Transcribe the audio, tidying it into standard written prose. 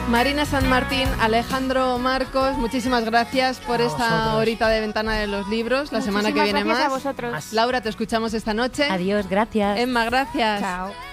Marina San Martín, Alejandro Marcos, muchísimas gracias por esta horita de Ventana de los Libros. La semana que viene más. Gracias a vosotros. Laura, te escuchamos esta noche. Adiós, gracias. Emma, gracias. Chao.